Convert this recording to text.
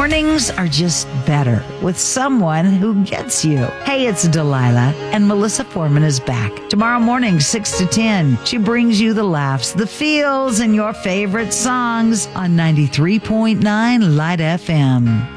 Mornings are just better with someone who gets you. Hey, it's Delilah, and Melissa Foreman is back. Tomorrow morning, 6 to 10. She brings you the laughs, the feels, and your favorite songs on 93.9 Light FM.